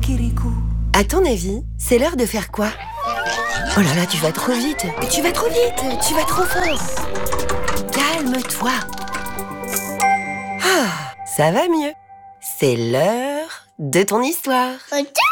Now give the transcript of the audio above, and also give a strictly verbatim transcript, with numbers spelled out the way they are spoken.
Kirikou. À ton avis, c'est l'heure de faire quoi? Oh là là, tu vas trop vite. Tu vas trop vite. Tu vas trop fort. Calme-toi. Ah, ça va mieux. C'est l'heure de ton histoire. Ok.